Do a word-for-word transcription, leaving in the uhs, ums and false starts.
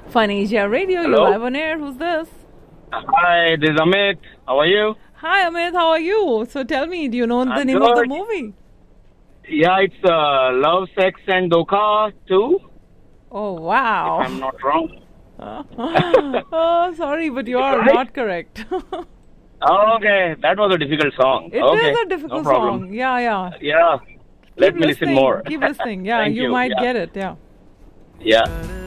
Phonesia Radio, Hello? you're live on air. Who's this? Hi, this is Amit. How are you? Hi, Amit. How are you? So tell me, do you know the I'm name of the good. movie? Yeah, it's uh, Love, Sex and Dokha two, Oh, wow. if I'm not wrong. Oh, sorry, but you are Right? not correct. Oh, okay, that was a difficult song. It is okay, a difficult no problem. song. Yeah, yeah. Yeah, let Keep me listen listening. more. Keep listening. Yeah, Thank you, you. might Yeah. get it. Yeah. Yeah.